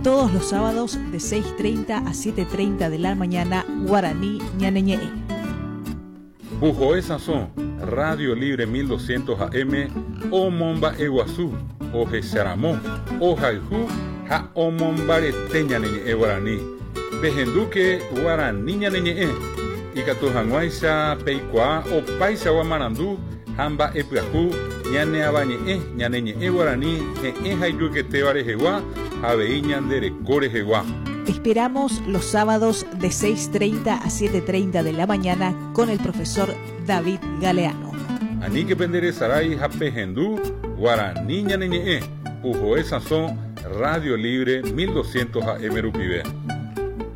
Todos los sábados de 6:30 a 7:30 de la mañana, Guaraní Ñaneñe. Pujoe Sazón, Radio Libre 1200 AM, O Momba Eguazú, O Jecharamó, O Jaijú, Ha O Mombarete Ñaneñe Guaraní. Bejenduque Guaraní Ñaneñe. Y Catujanguaisa Peicua o Paisa Guamarandú, Hamba Epiajú, Ñane Abañe, Ñaneñe Guaraní, Jayuquete Barejegua, Aveiñan de Corejeguá. Te esperamos los sábados de 6:30 a 7:30 de la mañana con el profesor David Galeano. Anique Pendere Saray, Japegendú, Guaraní Ñaneñe, Pujoe Sazón, Radio Libre 1200 AM Rupivé.